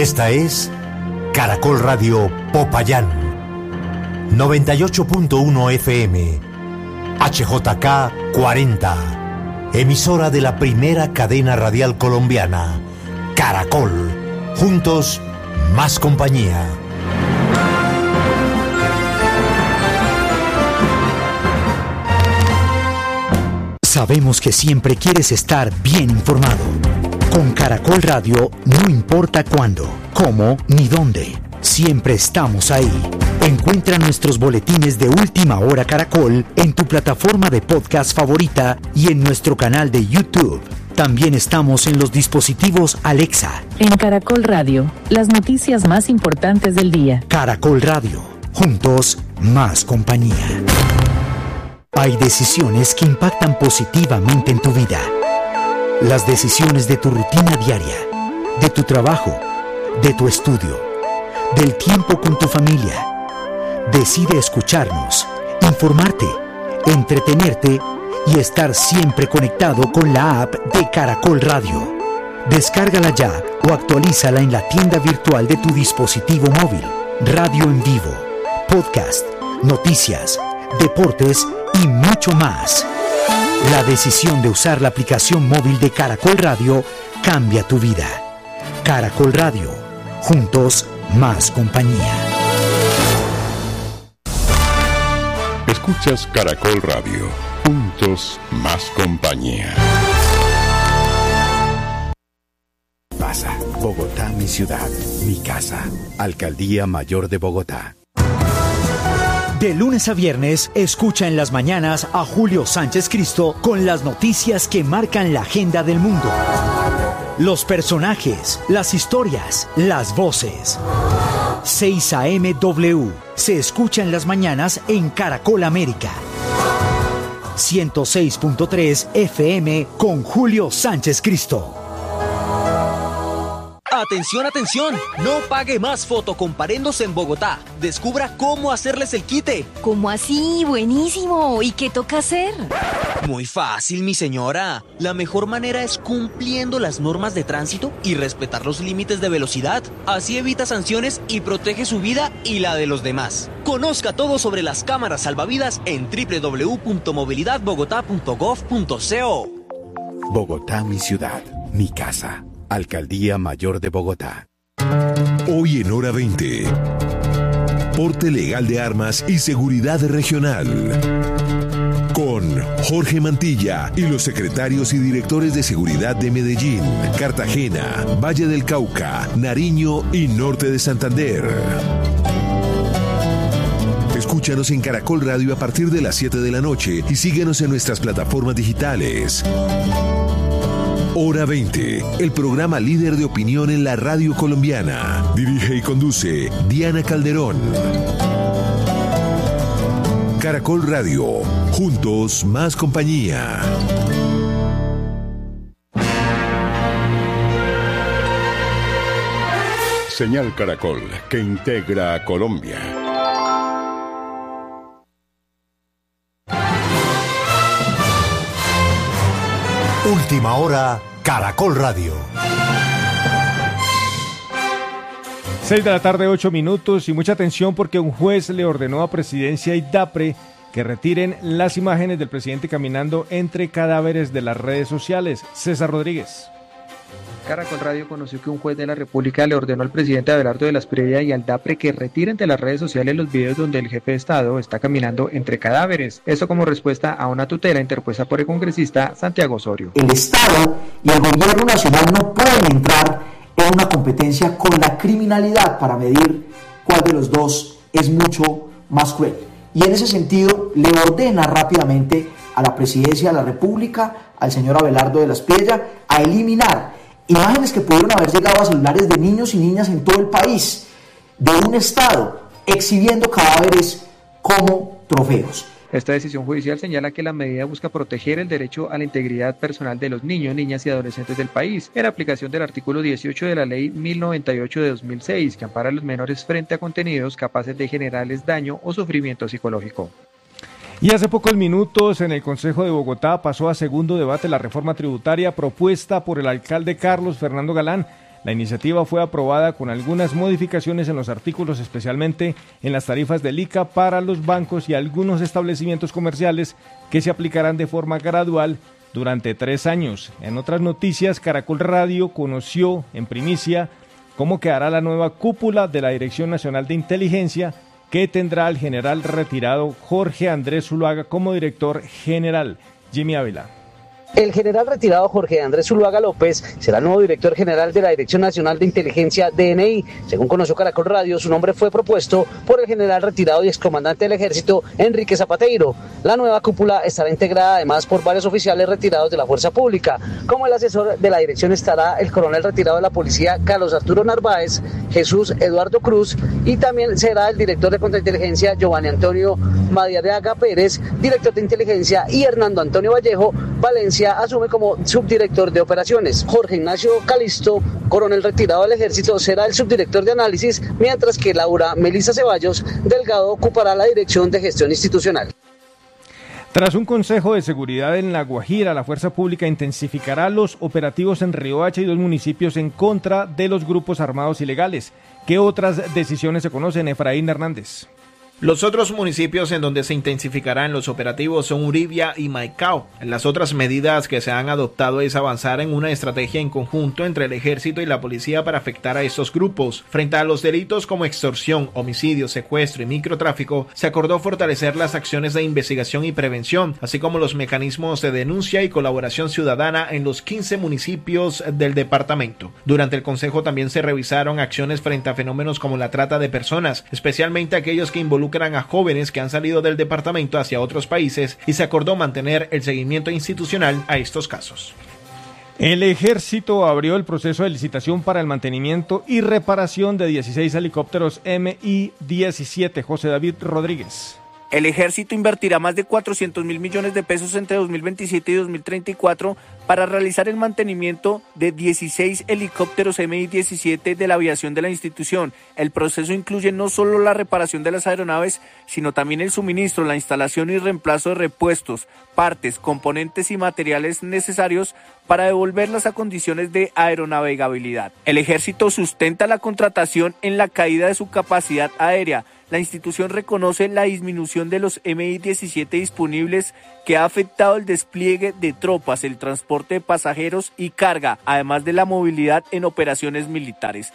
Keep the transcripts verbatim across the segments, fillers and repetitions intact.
Esta es Caracol Radio Popayán, noventa y ocho punto uno F M, H J K cuarenta, emisora de la primera cadena radial colombiana, Caracol. Juntos, más compañía. Sabemos que siempre quieres estar bien informado. Con Caracol Radio no importa cuándo, cómo ni dónde. Siempre estamos ahí. Encuentra nuestros boletines de Última Hora Caracol en tu plataforma de podcast favorita y en nuestro canal de YouTube. También estamos en los dispositivos Alexa. En Caracol Radio, las noticias más importantes del día. Caracol Radio. Juntos, más compañía. Hay decisiones que impactan positivamente en tu vida. Las decisiones de tu rutina diaria, de tu trabajo, de tu estudio, del tiempo con tu familia. Decide escucharnos, informarte, entretenerte y estar siempre conectado con la app de Caracol Radio. Descárgala ya o actualízala en la tienda virtual de tu dispositivo móvil. Radio en vivo, podcast, noticias, deportes y mucho más. La decisión de usar la aplicación móvil de Caracol Radio cambia tu vida. Caracol Radio. Juntos, más compañía. Escuchas Caracol Radio. Juntos, más compañía. Pasa, Bogotá, mi ciudad, mi casa. Alcaldía Mayor de Bogotá. De lunes a viernes, escucha en las mañanas a Julio Sánchez Cristo con las noticias que marcan la agenda del mundo. Los personajes, las historias, las voces. seis A M W se escucha en las mañanas en Caracol América. ciento seis punto tres F M con Julio Sánchez Cristo. Atención, atención, no pague más fotocomparendos en Bogotá. Descubra cómo hacerles el quite. ¿Cómo así? Buenísimo. ¿Y qué toca hacer? Muy fácil, mi señora. La mejor manera es cumpliendo las normas de tránsito y respetar los límites de velocidad. Así evita sanciones y protege su vida y la de los demás. Conozca todo sobre las cámaras salvavidas en doble u doble u doble u punto movilidad bogotá punto gov punto co. Bogotá, mi ciudad, mi casa. Alcaldía Mayor de Bogotá. Hoy en Hora veinte. Porte legal de armas y seguridad regional. Con Jorge Mantilla y los secretarios y directores de seguridad de Medellín, Cartagena, Valle del Cauca, Nariño y Norte de Santander. Escúchanos en Caracol Radio a partir de las siete de la noche y síguenos en nuestras plataformas digitales. Hora veinte, el programa líder de opinión en la radio colombiana. Dirige y conduce Diana Calderón. Caracol Radio, juntos más compañía. Señal Caracol, que integra a Colombia. Última Hora, Caracol Radio. seis de la tarde, ocho minutos, y mucha atención porque un juez le ordenó a Presidencia y DAPRE que retiren las imágenes del presidente caminando entre cadáveres de las redes sociales. César Rodríguez. Caracol Radio conoció que un juez de la República le ordenó al presidente Abelardo de la Espriella y al DAPRE que retiren de las redes sociales los videos donde el jefe de Estado está caminando entre cadáveres. Esto como respuesta a una tutela interpuesta por el congresista Santiago Osorio. El Estado y el gobierno nacional no pueden entrar en una competencia con la criminalidad para medir cuál de los dos es mucho más cruel. Y en ese sentido le ordena rápidamente a la Presidencia de la República, al señor Abelardo de la Espriella, a eliminar imágenes que pudieron haber llegado a celulares de niños y niñas en todo el país, de un Estado exhibiendo cadáveres como trofeos. Esta decisión judicial señala que la medida busca proteger el derecho a la integridad personal de los niños, niñas y adolescentes del país, en aplicación del artículo dieciocho de la Ley mil noventa y ocho de dos mil seis, que ampara a los menores frente a contenidos capaces de generarles daño o sufrimiento psicológico. Y hace pocos minutos en el Consejo de Bogotá pasó a segundo debate la reforma tributaria propuesta por el alcalde Carlos Fernando Galán. La iniciativa fue aprobada con algunas modificaciones en los artículos, especialmente en las tarifas del I C A para los bancos y algunos establecimientos comerciales que se aplicarán de forma gradual durante tres años. En otras noticias, Caracol Radio conoció en primicia cómo quedará la nueva cúpula de la Dirección Nacional de Inteligencia, que tendrá al general retirado Jorge Andrés Zuluaga como director general. Jimmy Ávila. El general retirado Jorge Andrés Zuluaga López será el nuevo director general de la Dirección Nacional de Inteligencia, D N I. Según conoció Caracol Radio, su nombre fue propuesto por el general retirado y excomandante del Ejército, Enrique Zapateiro. La nueva cúpula estará integrada además por varios oficiales retirados de la Fuerza Pública. Como el asesor de la dirección estará el coronel retirado de la Policía, Carlos Arturo Narváez, Jesús Eduardo Cruz, y también será el director de Contrainteligencia, Giovanni Antonio Madariaga Pérez, director de Inteligencia, y Hernando Antonio Vallejo Valencia asume como subdirector de operaciones. Jorge Ignacio Calisto, coronel retirado del Ejército, será el subdirector de análisis, mientras que Laura Melissa Ceballos Delgado ocupará la dirección de gestión institucional. Tras un consejo de seguridad en La Guajira, la Fuerza Pública intensificará los operativos en Riohacha y dos municipios en contra de los grupos armados ilegales. ¿Qué otras decisiones se conocen, Efraín Hernández? Los otros municipios en donde se intensificarán los operativos son Uribia y Maicao. Las otras medidas que se han adoptado es avanzar en una estrategia en conjunto entre el ejército y la policía para afectar a estos grupos. Frente a los delitos como extorsión, homicidio, secuestro y microtráfico, se acordó fortalecer las acciones de investigación y prevención, así como los mecanismos de denuncia y colaboración ciudadana en los quince municipios del departamento. Durante el consejo también se revisaron acciones frente a fenómenos como la trata de personas, especialmente aquellos que involucran a jóvenes que han salido del departamento hacia otros países, y se acordó mantener el seguimiento institucional a estos casos. El Ejército abrió el proceso de licitación para el mantenimiento y reparación de dieciséis helicópteros M I diecisiete. José David Rodríguez. El Ejército invertirá más de cuatrocientos mil millones de pesos entre dos mil veintisiete y dos mil treinta y cuatro para realizar el mantenimiento de dieciséis helicópteros M I diecisiete de la aviación de la institución. El proceso incluye no solo la reparación de las aeronaves, sino también el suministro, la instalación y reemplazo de repuestos, partes, componentes y materiales necesarios para devolverlas a condiciones de aeronavegabilidad. El Ejército sustenta la contratación en la caída de su capacidad aérea. La institución reconoce la disminución de los M I diecisiete disponibles que ha afectado el despliegue de tropas, el transporte de pasajeros y carga, además de la movilidad en operaciones militares.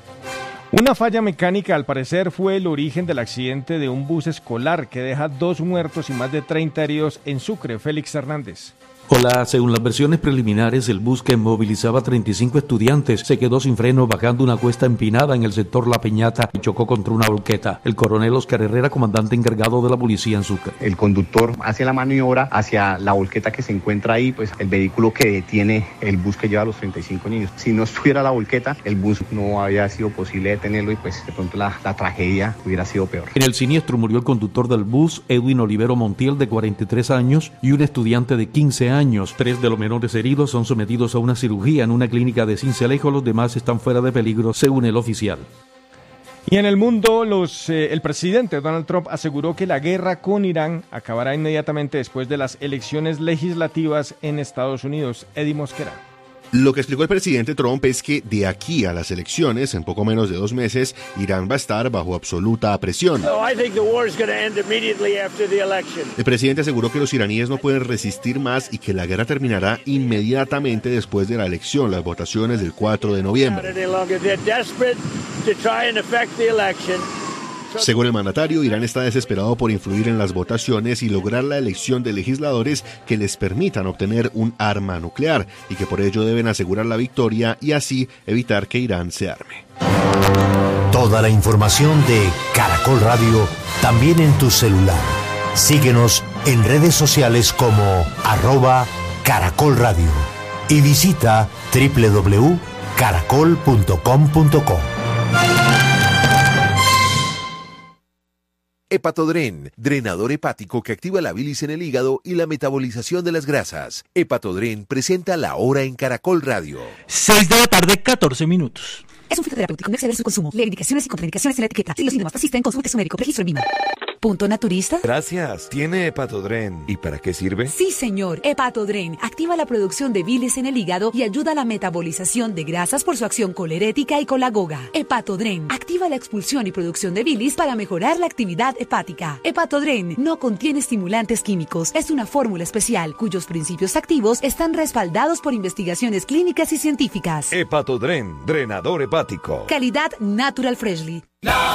Una falla mecánica, al parecer, fue el origen del accidente de un bus escolar que deja dos muertos y más de treinta heridos en Sucre. Félix Hernández. Hola, según las versiones preliminares, el bus que movilizaba a treinta y cinco estudiantes se quedó sin freno bajando una cuesta empinada en el sector La Peñata y chocó contra una volqueta. El coronel Oscar Herrera, comandante encargado de la policía en Sucre. El conductor hace la maniobra hacia la volqueta que se encuentra ahí, pues el vehículo que detiene el bus que lleva a los treinta y cinco niños. Si no estuviera la volqueta, el bus no había sido posible detenerlo y pues de pronto la, la tragedia hubiera sido peor. En el siniestro murió el conductor del bus, Edwin Olivero Montiel, de cuarenta y tres años, y un estudiante de quince años. Tres de los menores heridos son sometidos a una cirugía en una clínica de Sincelejo, los demás están fuera de peligro, según el oficial. Y en el mundo, los, eh, el presidente Donald Trump aseguró que la guerra con Irán acabará inmediatamente después de las elecciones legislativas en Estados Unidos. Eddie Mosquera. Lo que explicó el presidente Trump es que de aquí a las elecciones, en poco menos de dos meses, Irán va a estar bajo absoluta presión. El presidente aseguró que los iraníes no pueden resistir más y que la guerra terminará inmediatamente después de la elección, las votaciones del cuatro de noviembre. Según el mandatario, Irán está desesperado por influir en las votaciones y lograr la elección de legisladores que les permitan obtener un arma nuclear y que por ello deben asegurar la victoria y así evitar que Irán se arme. Toda la información de Caracol Radio también en tu celular. Síguenos en redes sociales como arroba Caracol Radio y visita doble u doble u doble u punto caracol punto com punto co. Hepatodren, drenador hepático que activa la bilis en el hígado y la metabolización de las grasas. Hepatodren presenta La Hora en Caracol Radio. seis de la tarde, catorce minutos. Es un fitoterapéutico, no exceder su consumo. Leer indicaciones y contraindicaciones en la etiqueta. Si los síntomas persisten, consulte su médico. Registro en V I M A. Punto Naturista. Gracias. ¿Tiene Hepatodren? ¿Y para qué sirve? Sí, señor. Hepatodren activa la producción de bilis en el hígado y ayuda a la metabolización de grasas por su acción colerética y colagoga. Hepatodren activa la expulsión y producción de bilis para mejorar la actividad hepática. Hepatodren no contiene estimulantes químicos. Es una fórmula especial cuyos principios activos están respaldados por investigaciones clínicas y científicas. Hepatodren, drenador hepático. Calidad Natural Freshly.